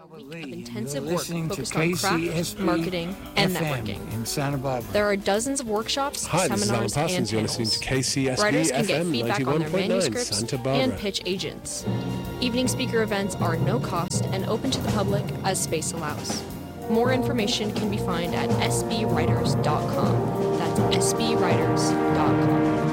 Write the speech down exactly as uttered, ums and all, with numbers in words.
A week of intensive You're work listening to focused on craft, K C S B marketing, and F M networking. in Santa Barbara. There are dozens of workshops, Hi, this is Alan seminars, and Parsons. You're listening panels. to K C S B Writers can get F M feedback on their ninety-one point nine manuscripts Santa Barbara. and pitch agents. Evening speaker events are no cost and open to the public as space allows. More information can be found at s b writers dot com. That's s b writers dot com.